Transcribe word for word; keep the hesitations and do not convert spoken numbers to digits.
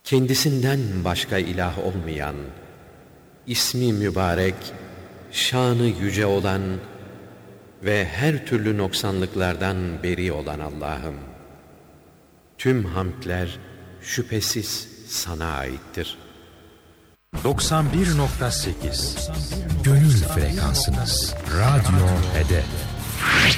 Kendisinden başka ilah olmayan, ismi mübarek, şanı yüce olan ve her türlü noksanlıklardan beri olan Allah'ım, tüm hamdler şüphesiz sana aittir. doksan bir nokta sekiz Gönül frekansınız. Radyo Hedef.